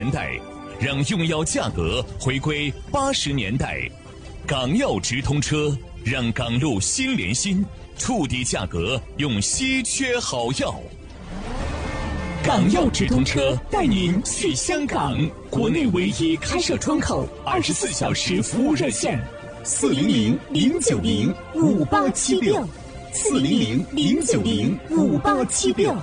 年代，让用药价格回归80年代。港药直通车，让港路心连心，触底价格用稀缺好药。港药直通车带您去香港，国内唯一开设窗口，24小时服务热线：400-090-5876，400-090-5876。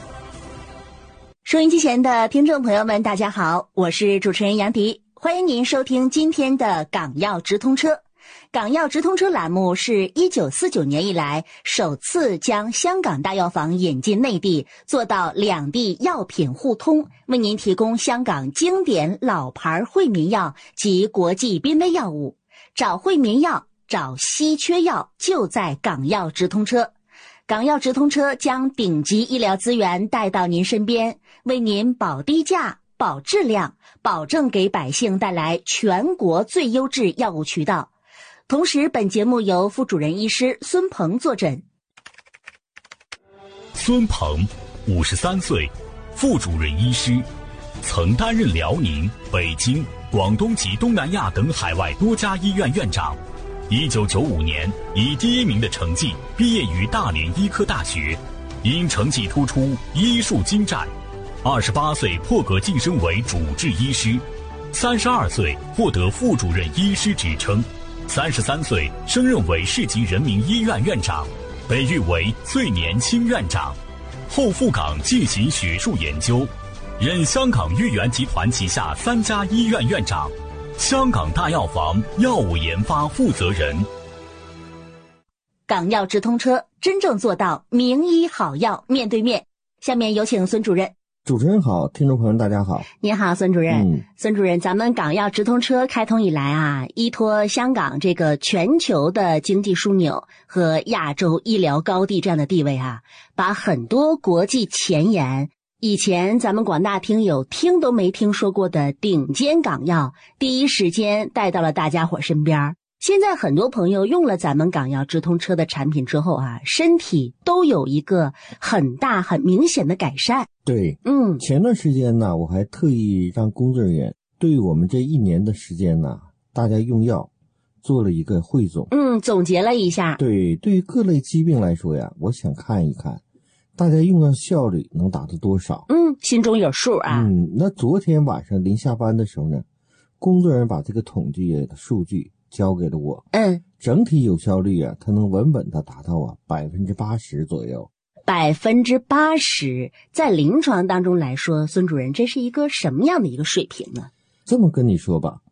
收音机前的听众朋友们，大家好，我是主持人杨迪，欢迎您收听今天的港药直通车。港药直通车栏目是1949年以来首次将香港大药房引进内地，做到两地药品互通，为您提供香港经典老牌惠民药及国际濒危药物。找惠民药，找稀缺药，就在港药直通车。港药直通车将顶级医疗资源带到您身边，为您保低价、保质量，保证给百姓带来全国最优质药物渠道。同时，本节目由副主任医师孙鹏坐诊。 孙鹏，53岁，副主任医师，曾担任辽宁、北京、广东及东南亚等海外多家医院院长。1995年以第1名的成绩毕业于大连医科大学，因成绩突出，医术精湛。28岁破格晋升为主治医师，32岁获得副主任医师职称，33岁升任为市级人民医院院长，被誉为最年轻院长。后赴港进行学术研究，任香港豫园集团旗下3家医院院长，香港大药房药物研发负责人。 港药直通车真正做到名医好药面对面。下面有请孙主任。 主持人好，听众朋友大家好。 您好，孙主任。孙主任，咱们港药直通车开通以来啊，依托香港这个全球的经济枢纽和亚洲医疗高地这样的地位啊，把很多国际前沿，以前咱们广大听友听都没听说过的顶尖港药，第一时间带到了大家伙身边。现在很多朋友用了咱们港药直通车的产品之后啊，身体都有一个很大很明显的改善。 对，前段时间呢，我还特意让工作人员对我们这1年的时间呢，大家用药做了一个汇总。 总结了一下。 对，对于各类疾病来说呀，我想看一看大家用药效率能达到多少。 心中有数啊。 那昨天晚上临下班的时候呢，工作人员把这个统计的数据交给了我。整体有效率啊，它能稳稳的达到80%左右。 80%在临床当中来说，孙主任，这是一个什么样的一个水平呢？ 这么跟你说吧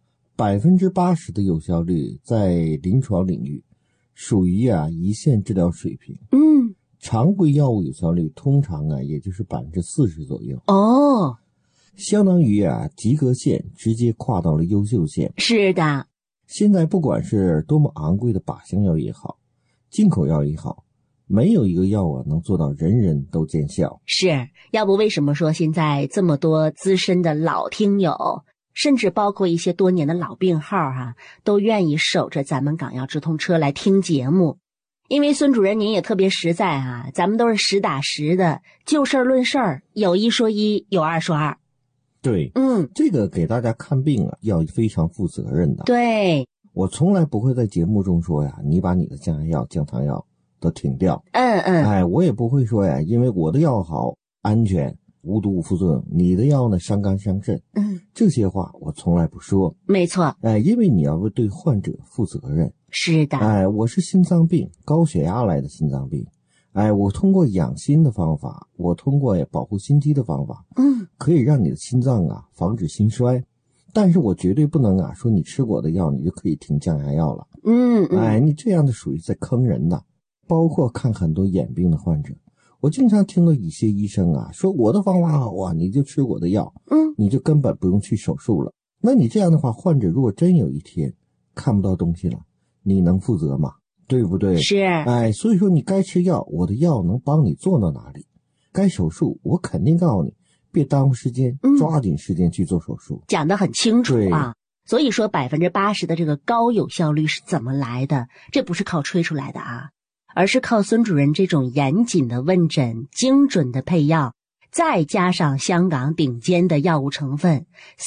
，80%的有效率在临床领域属于一线治疗水平。常规药物有效率通常也就是40%左右。相当于及格线直接跨到了优秀线。 是的。 现在不管是多么昂贵的靶向药也好，进口药也好，没有一个药能做到人人都见效。 是，要不为什么说现在这么多资深的老听友，甚至包括一些多年的老病号都愿意守着咱们港药直通车来听节目。因为孙主任您也特别实在咱们都是实打实的，就事论事儿，有一说一，有二说二。 对，这个给大家看病要非常负责任的。 对， 我从来不会在节目中说你把你的降压药、降糖药都停掉。我也不会说因为我的药好、安全、无毒无副作用，你的药呢伤肝伤肾。这些话我从来不说。 没错。 因为你要对患者负责任。 是的。 我是心脏病，高血压来的心脏病。我通过养心的方法，我通过保护心肌的方法，可以让你的心脏防止心衰。但是我绝对不能说你吃我的药你就可以停降压药了。你这样的属于在坑人的。包括看很多眼病的患者，我经常听到一些医生说我的方法好你就吃我的药，你就根本不用去手术了。那你这样的话，患者如果真有一天看不到东西了，你能负责吗？对不对？ 是。 所以说你该吃药，我的药能帮你做到哪里？该手术，我肯定告诉你，别耽误时间，抓紧时间去做手术。 讲得很清楚啊。所以说80%的这个高有效率是怎么来的？这不是靠吹出来的而是靠孙主任这种严谨的问诊、精准的配药， 再加上香港顶尖的药物成分